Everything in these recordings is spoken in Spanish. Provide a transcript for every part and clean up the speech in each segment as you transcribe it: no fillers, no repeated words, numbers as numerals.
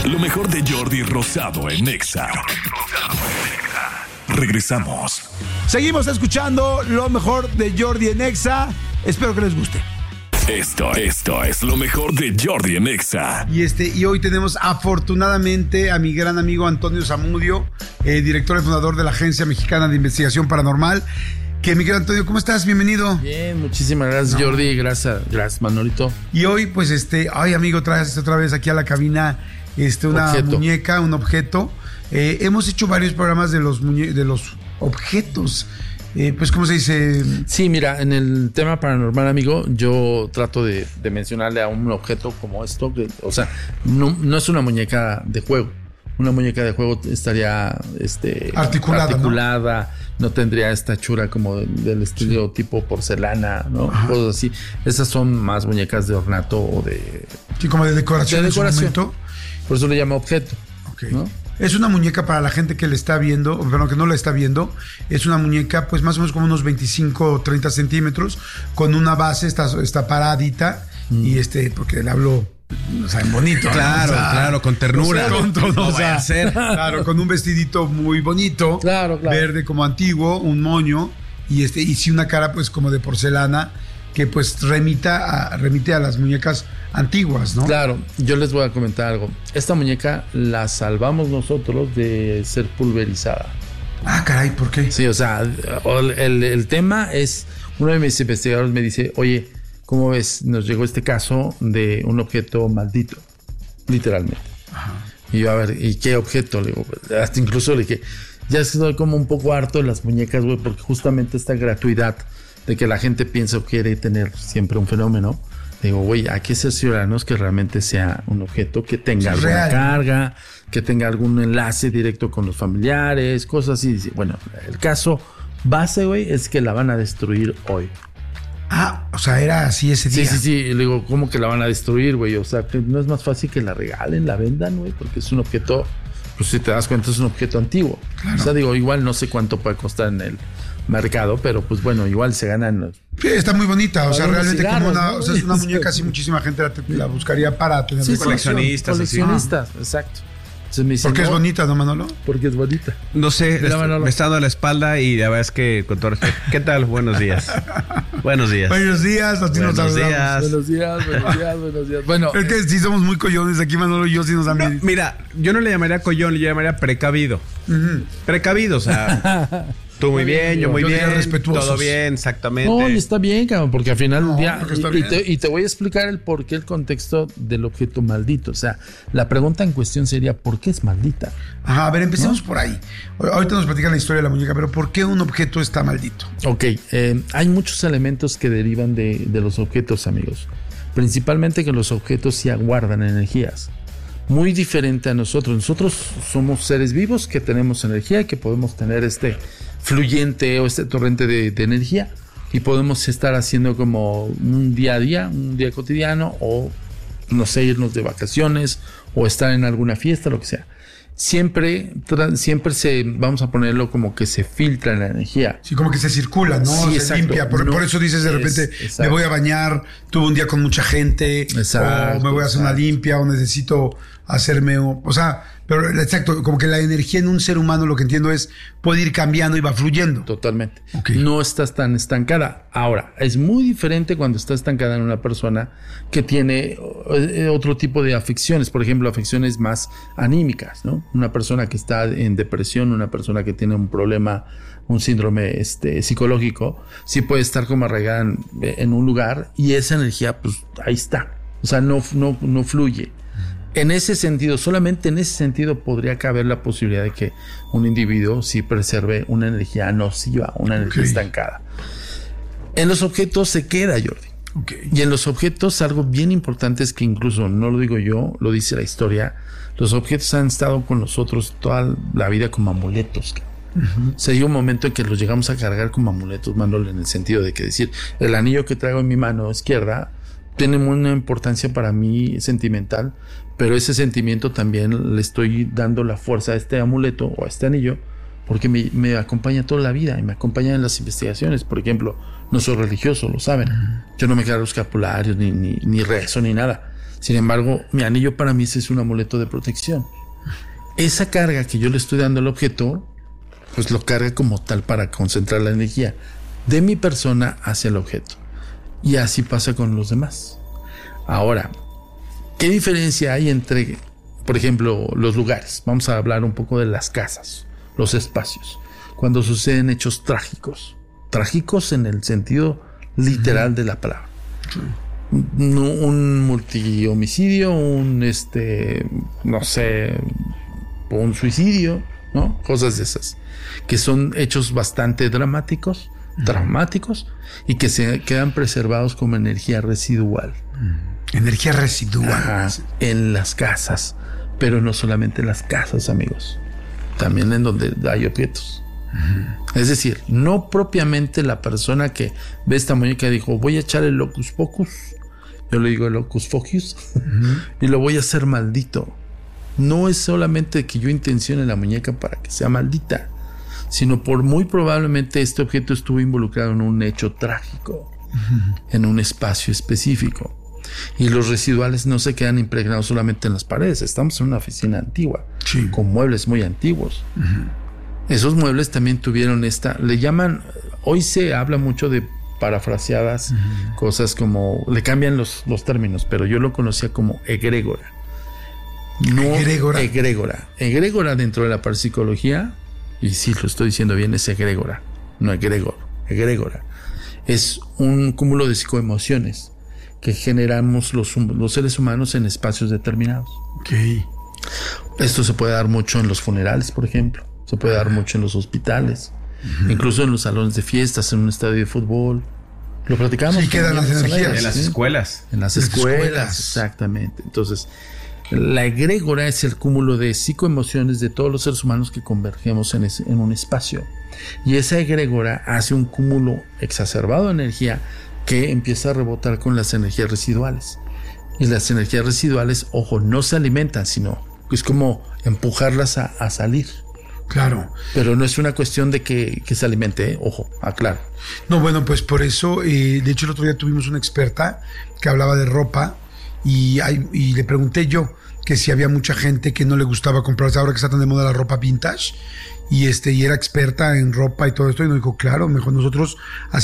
Lo mejor de Jordi Rosado en Exa. Regresamos. Seguimos escuchando lo mejor de Jordi en Exa. Espero que les guste. Esto es lo mejor de Jordi en Exa. Y hoy tenemos afortunadamente a mi gran amigo Antonio Zamudio, director y fundador de la Agencia Mexicana de Investigación Paranormal. Que mi querido Antonio, ¿cómo estás? Bienvenido. Bien, muchísimas gracias, Jordi. Gracias, Manolito. Y hoy, pues, ay, amigo, traes otra vez aquí a la cabina una muñeca, un objeto. Hemos hecho varios programas de los objetos. Pues, ¿cómo se dice? Sí, mira, en el tema paranormal, amigo, yo trato de mencionarle a un objeto como esto, que, o sea, no es una muñeca de juego. Una muñeca de juego estaría articulada, ¿no? Tendría esta hechura como del estilo tipo porcelana, ¿no? Ajá. Cosas así. Esas son más muñecas de ornato o de... Sí, como de decoración. Por eso le llamo objeto. Okay. ¿No? Es una muñeca para la gente que le está viendo, pero que no la está viendo. Es una muñeca, pues más o menos como unos 25 o 30 centímetros, con una base, está paradita, y porque le hablo, o sea, en bonito. Claro, claro, con ternura. Claro, con un vestidito muy bonito, claro. Verde como antiguo, un moño, y sí una cara pues como de porcelana, que pues remite a las muñecas antiguas, ¿no? Claro, yo les voy a comentar algo. Esta muñeca la salvamos nosotros de ser pulverizada. Ah, caray, ¿por qué? Sí, o sea, el tema es, uno de mis investigadores me dice, oye, ¿cómo ves? Nos llegó este caso de un objeto maldito, literalmente. Ajá. Y yo, a ver, ¿y qué objeto? Le digo, hasta incluso le dije, ya estoy como un poco harto de las muñecas, güey, porque justamente esta gratuidad de que la gente piensa o quiere tener siempre un fenómeno. Digo, güey, hay que cerciorarnos que realmente sea un objeto que tenga alguna carga, que tenga algún enlace directo con los familiares, cosas así. Bueno, el caso base, güey, es que la van a destruir hoy. Ah, o sea, era así ese día. Sí. Y le digo, ¿cómo que la van a destruir, güey? O sea, que no es más fácil que la regalen, la vendan, güey, porque es un objeto, pues si te das cuenta, es un objeto antiguo. Claro. O sea, digo, igual no sé cuánto puede costar en el mercado, pero pues bueno, igual se ganan. Sí, está muy bonita, o sea, realmente cigarros, como ¿no? O sea, es una muñeca así, muchísima gente la buscaría para tener coleccionistas, exacto. Entonces me dicen, ¿por qué es bonita, no, Manolo? Porque es bonita. No sé, me está dando la espalda y la verdad es que con todo respeto. ¿Qué tal? Buenos días. Buenos días. Buenos días, así nos saludamos. Buenos días. Bueno, es que sí somos muy collones aquí, Manolo y yo sí nos han visto. Mira, yo no le llamaría collón, le llamaría precavido. Precavido, o sea... Tú muy bien, yo muy bien, todo bien, exactamente. No, y está bien, cabrón, porque al final del día... Y te voy a explicar el porqué, el contexto del objeto maldito. O sea, la pregunta en cuestión sería, ¿por qué es maldita? Ajá, a ver, empecemos por ahí. Ahorita nos platican la historia de la muñeca, pero ¿por qué un objeto está maldito? Ok, hay muchos elementos que derivan de los objetos, amigos. Principalmente que los objetos sí aguardan energías. Muy diferente a nosotros. Nosotros somos seres vivos que tenemos energía y que podemos tener fluyente o torrente de energía y podemos estar haciendo como un día a día, un día cotidiano o no sé, irnos de vacaciones o estar en alguna fiesta, lo que sea. Siempre vamos a ponerlo como que se filtra la energía. Sí, como que se circula, ¿no? Sí, se limpia. Por eso dices de repente, me voy a bañar, tuve un día con mucha gente, o me voy a hacer una limpia, o necesito hacerme, pero exacto, como que la energía en un ser humano, lo que entiendo es, puede ir cambiando y va fluyendo. Totalmente. Okay. No estás tan estancada. Ahora, es muy diferente cuando está estancada en una persona que tiene otro tipo de afecciones, por ejemplo, afecciones más anímicas, ¿no? Una persona que está en depresión, una persona que tiene un problema, un síndrome psicológico, sí puede estar como arraigada en un lugar y esa energía, pues ahí está. O sea, no fluye. En ese sentido, solamente en ese sentido podría caber la posibilidad de que un individuo sí preserve una energía nociva, una energía estancada. En los objetos se queda, Jordi. Okay. Y en los objetos algo bien importante es que incluso, no lo digo yo, lo dice la historia, los objetos han estado con nosotros toda la vida como amuletos. Uh-huh. O sea, hay un momento en que los llegamos a cargar como amuletos, Manuel, en el sentido de que decir, el anillo que traigo en mi mano izquierda tiene una importancia para mí sentimental, pero ese sentimiento también le estoy dando la fuerza a este amuleto o a este anillo porque me acompaña toda la vida y me acompaña en las investigaciones. Por ejemplo, no soy religioso, lo saben. Yo no me cargo escapularios ni rezo ni nada. Sin embargo, mi anillo para mí es un amuleto de protección. Esa carga que yo le estoy dando al objeto, pues lo carga como tal para concentrar la energía de mi persona hacia el objeto. Y así pasa con los demás. Ahora, ¿qué diferencia hay entre, por ejemplo, los lugares? Vamos a hablar un poco de las casas, los espacios. Cuando suceden hechos trágicos. Trágicos en el sentido literal de la palabra. Un multihomicidio, un suicidio, ¿no? Cosas de esas. Que son hechos bastante dramáticos, traumáticos, y que se quedan preservados como energía residual. Energía residual. Ajá, en las casas. Pero no solamente en las casas, amigos. También en donde hay objetos. Es decir, no propiamente la persona que ve esta muñeca dijo, voy a echar el locus pocus, yo le digo el locus focus, y lo voy a hacer maldito. No es solamente que yo intencione la muñeca para que sea maldita, sino por muy probablemente este objeto estuvo involucrado en un hecho trágico, en un espacio específico. Y los residuales no se quedan impregnados solamente en las paredes. Estamos en una oficina antigua, con muebles muy antiguos. Esos muebles también tuvieron le llaman, hoy se habla mucho de parafraseadas, cosas como, le cambian los términos, pero yo lo conocía como egrégora. No egrégora. Egrégora dentro de la parapsicología, y sí lo estoy diciendo bien, es egrégora, no egregor, egrégora. Es un cúmulo de psicoemociones que generamos los seres humanos en espacios determinados. Esto se puede dar mucho en los funerales, por ejemplo. Se puede dar mucho en los hospitales, incluso en los salones de fiestas, en un estadio de fútbol. Lo platicamos. Sí, quedan las energías. En las escuelas. En las escuelas, exactamente. Entonces, la egrégora es el cúmulo de psicoemociones de todos los seres humanos que convergemos en un espacio. Y esa egrégora hace un cúmulo exacerbado de energía que empieza a rebotar con las energías residuales. Y las energías residuales, ojo, no se alimentan, sino es como empujarlas a salir. Claro. Pero no es una cuestión de que se alimente, ojo, aclaro. No, bueno, pues por eso, de hecho el otro día tuvimos una experta que hablaba de ropa y le pregunté yo que si había mucha gente que no le gustaba comprarse ahora que está tan de moda la ropa vintage y era experta en ropa y todo esto y nos dijo, claro, mejor nosotros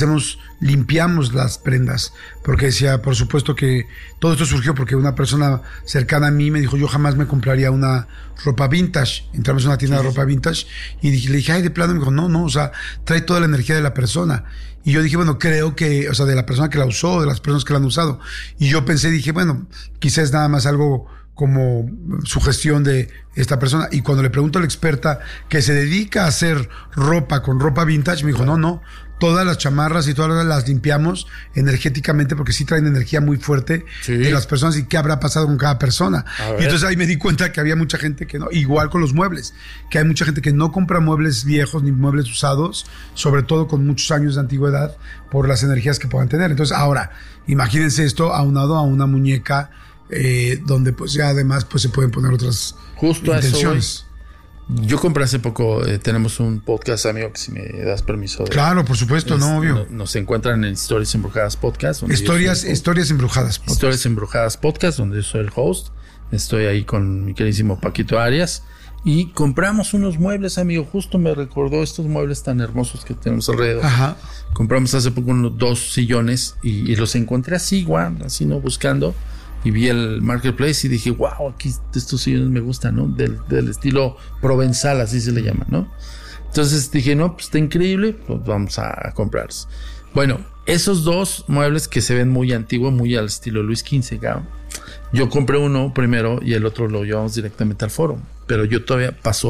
limpiamos las prendas, porque decía, por supuesto que todo esto surgió porque una persona cercana a mí me dijo, yo jamás me compraría una ropa vintage. Entramos a una tienda de ropa vintage y le dije, ay, de plano, me dijo, no, o sea, trae toda la energía de la persona. Y yo dije, bueno, creo que, o sea, de la persona que la usó, de las personas que la han usado. Y yo dije, bueno, quizás nada más algo como sugestión de esta persona. Y cuando le pregunto a la experta que se dedica a hacer ropa con ropa vintage, me dijo, no, todas las chamarras y todas las limpiamos energéticamente porque sí traen energía muy fuerte de las personas y qué habrá pasado con cada persona. Y entonces ahí me di cuenta que había mucha gente que no, igual con los muebles, que hay mucha gente que no compra muebles viejos ni muebles usados, sobre todo con muchos años de antigüedad, por las energías que puedan tener. Entonces ahora, imagínense esto aunado a una muñeca donde pues ya además pues se pueden poner otras intenciones. Yo compré hace poco, tenemos un podcast, amigo, que si me das permiso. Claro, por supuesto, obvio. Nos encuentran en Historias Embrujadas Podcast. Historias Embrujadas Podcast. Historias Embrujadas Podcast, donde yo soy el host. Estoy ahí con mi queridísimo Paquito Arias. Y compramos unos muebles, amigo. Justo me recordó estos muebles tan hermosos que tenemos alrededor. Ajá. Compramos hace poco unos 2 sillones y los encontré así, así, ¿no? Buscando. Y vi el marketplace y dije, wow, aquí estos sillones me gustan, ¿no? Del estilo provenzal, así se le llama, ¿no? Entonces dije, no, pues está increíble, pues vamos a comprarlos. Bueno, esos 2 muebles que se ven muy antiguos, muy al estilo Luis XV, yo compré uno primero y el otro lo llevamos directamente al foro. Pero yo todavía pasó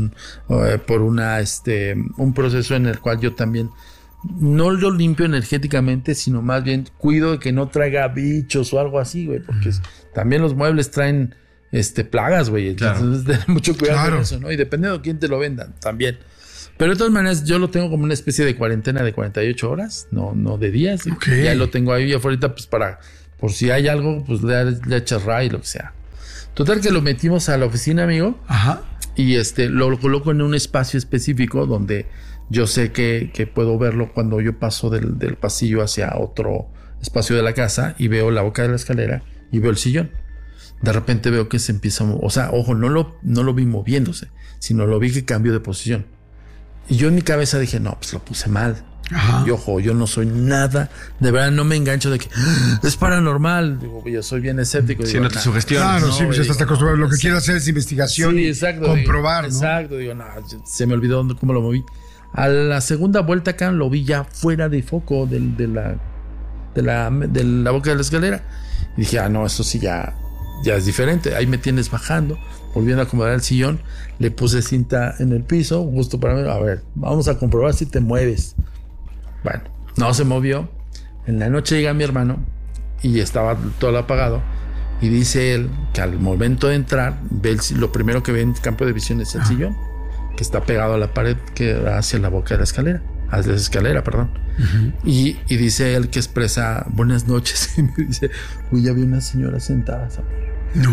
por un proceso en el cual yo también no lo limpio energéticamente, sino más bien cuido de que no traiga bichos o algo así, güey, porque también los muebles traen plagas, güey. Claro. Entonces, ten mucho cuidado con eso, ¿no? Y dependiendo de quién te lo vendan, también. Pero de todas maneras, yo lo tengo como una especie de cuarentena de 48 horas, no de días. Okay. Ya lo tengo ahí afuera, pues por si hay algo, pues le echas ray, lo que sea. Total que lo metimos a la oficina, amigo. Ajá. Y lo coloco en un espacio específico donde yo sé que puedo verlo cuando yo paso del pasillo hacia otro espacio de la casa y veo la boca de la escalera y veo el sillón. de repente veo que se empieza, o sea, ojo, no lo vi moviéndose, sino lo vi que cambió de posición. Y yo en mi cabeza dije, no, pues lo puse mal. Ajá. Y ojo, yo no soy nada, de verdad no me engancho de que es paranormal. Digo, yo soy bien escéptico. Si no te sugestionas. Claro, no, sí, pues estás acostumbrado. Lo que quiero hacer es investigación, sí, exacto, comprobar, digo, ¿no? Exacto, digo, no, se me olvidó cómo lo moví. A la segunda vuelta acá lo vi ya fuera de foco de la boca de la escalera. Y dije, no, esto sí ya es diferente. Ahí me tienes bajando, volviendo a acomodar el sillón. Le puse cinta en el piso, justo para mí. A ver, vamos a comprobar si te mueves. Bueno, no se movió. En la noche llega mi hermano y estaba todo apagado. Y dice él que al momento de entrar, lo primero que ve en campo de visión es el sillón, que está pegado a la pared que da hacia la boca de la escalera. Hacia la escalera, perdón. Uh-huh. Y dice él que expresa buenas noches. Y me dice, uy, ya vi una señora sentada. No.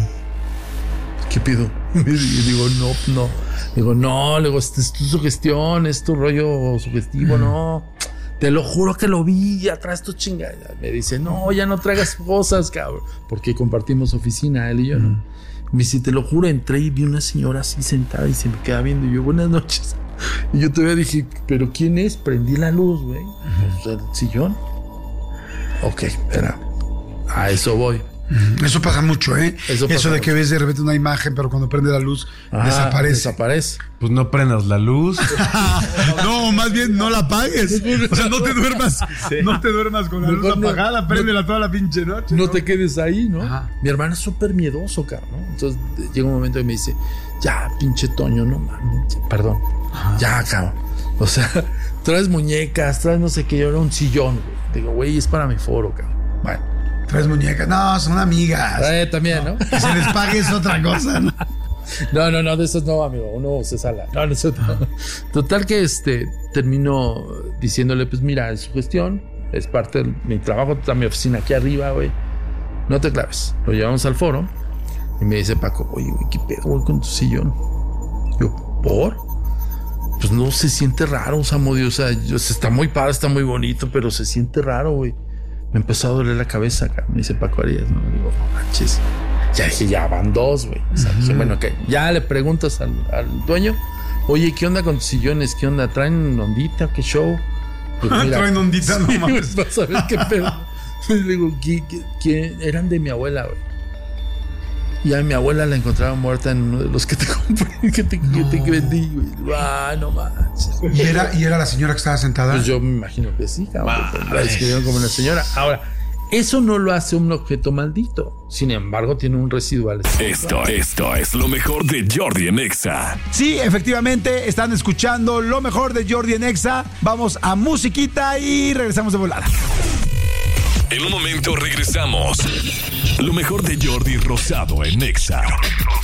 ¿Qué pido? Y digo, no. Digo, no, le digo, es tu sugestión, es tu rollo sugestivo, no. Te lo juro que lo vi, ya traes tu chingada. Me dice, no, ya no traigas cosas, cabrón. Porque compartimos oficina, él y yo, ¿no? Me dice, te lo juro, entré y vi una señora así sentada y se me queda viendo. Y yo, buenas noches. Y yo todavía dije, ¿pero quién es? Prendí la luz, güey. El sillón. Ok, espera. A eso voy. Eso pasa mucho, ¿eh? Eso de que ves de repente una imagen, pero cuando prende la luz, desaparece. Pues no prendas la luz. No, más bien no la apagues. O sea, no te duermas. Sí. No te duermas con la luz apagada. Préndela toda la pinche noche. No te quedes ahí, ¿no? Ajá. Mi hermano es súper miedoso, cabrón, ¿no? Entonces llega un momento y me dice, ya, pinche Toño, no mames. Perdón. Ajá. Ya, cabrón. O sea, traes muñecas, traes no sé qué, yo era un sillón, güey. Digo, güey, es para mi foro, cabrón. Bueno. Traes muñecas. No, son amigas. También, ¿no? Que se les pague es otra cosa, ¿no? No, de esos no, amigo. Uno se sala. No. Total que termino diciéndole, pues mira, es su gestión, es parte de mi trabajo, está mi oficina aquí arriba, güey. No te claves. Lo llevamos al foro y me dice Paco, oye, güey, ¿qué pedo, güey, con tu sillón? Yo, ¿por? Pues no, se siente raro, Samudio. O sea, está muy padre, está muy bonito, pero se siente raro, güey. Me empezó a doler la cabeza, acá. Me dice Paco Arias, ¿no? Digo, no manches. Ya dije, ya van dos, güey. O sea, dije, bueno, ok. Ya le preguntas al dueño, oye, ¿qué onda con tus sillones? ¿Qué onda? ¿Traen ondita? ¿Qué show? Pues, mira, ¿traen ondita? Sí, no mames. Vas a ver qué pedo. Le digo, ¿qué? Eran de mi abuela, güey. Y a mi abuela la encontraba muerta en uno de los que te compré, que te vendí, güey. No manches. ¿Y era la señora que estaba sentada? Pues yo me imagino que sí, cabrón. La describieron como una señora. Ahora, eso no lo hace un objeto maldito. Sin embargo, tiene un residual. Esto es lo mejor de Jordi en Exa. Sí, efectivamente, están escuchando lo mejor de Jordi en Exa. Vamos a musiquita y regresamos de volada. En un momento regresamos. Lo mejor de Jordi Rosado en Exa.